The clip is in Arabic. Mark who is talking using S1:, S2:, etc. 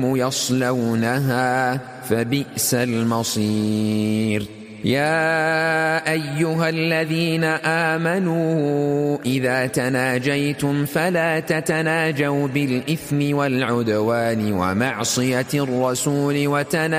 S1: يصلونها فبئس المصير. يا أيها الذين آمنوا إذا تناجيتم فلا تتناجوا بالإثم والعدوان ومعصية الرسول